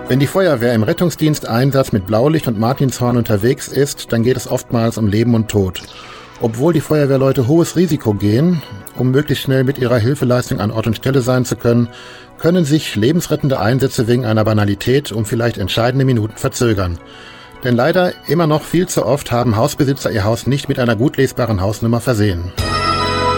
Wenn die Feuerwehr im Rettungsdiensteinsatz mit Blaulicht und Martinshorn unterwegs ist, dann geht es oftmals um Leben und Tod. Obwohl die Feuerwehrleute hohes Risiko gehen, um möglichst schnell mit ihrer Hilfeleistung an Ort und Stelle sein zu können, können sich lebensrettende Einsätze wegen einer Banalität um vielleicht entscheidende Minuten verzögern. Denn leider immer noch viel zu oft haben Hausbesitzer ihr Haus nicht mit einer gut lesbaren Hausnummer versehen.